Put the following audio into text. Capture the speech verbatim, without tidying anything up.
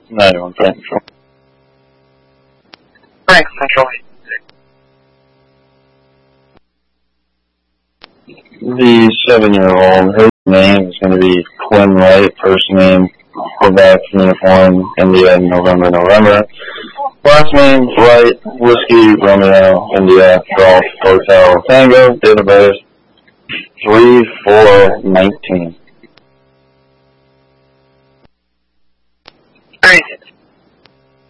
ninety-one Central. Frank Central. The seven-year-old, his name is going to be Quinn Wright, first name, Quebec, Uniform, India, November, November. Last name, Wright, Whiskey, Romeo, India, Golf, Hotel, Tango, date of birth, three four nineteen.